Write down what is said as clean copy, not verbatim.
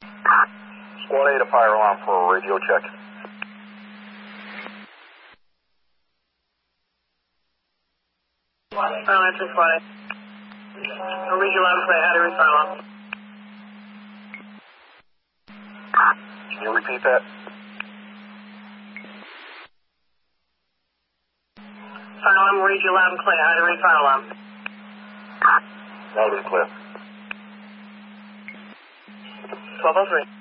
Squad 8, a fire alarm for a radio check. That's just funny. I'll read you loud and clear. How to read fire alarm. Can you repeat that? Fire alarm, we'll read you loud and clear. How to read fire alarm. Loud and clear. 1203.